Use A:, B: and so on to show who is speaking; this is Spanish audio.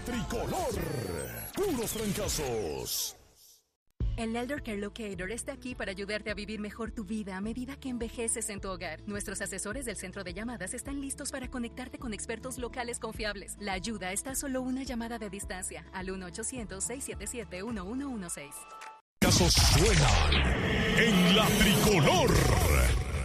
A: Tricolor, puros trancazos.
B: El Elder Care Locator está aquí para ayudarte a vivir mejor tu vida a medida que envejeces en tu hogar. Nuestros asesores del centro de llamadas están listos para conectarte con expertos locales confiables. La ayuda está a solo una llamada de distancia al 1-800-677-1116.
A: Casos suenan en la Tricolor.